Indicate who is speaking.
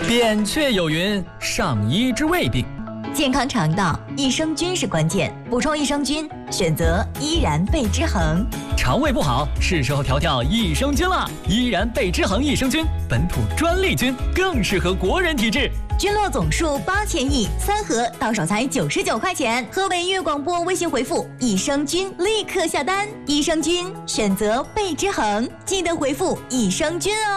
Speaker 1: 扁鹊有云：上医治未病。
Speaker 2: 健康肠道，益生菌是关键。补充益生菌，选择依然贝之恒。
Speaker 1: 肠胃不好，是时候调调益生菌了。依然贝之恒益生菌，本土专利菌，更适合国人体质。
Speaker 2: 菌落总数8000亿，3盒到手才99块钱。河北粤广播微信回复益生菌，立刻下单。益生菌选择贝之恒，记得回复益生菌哦。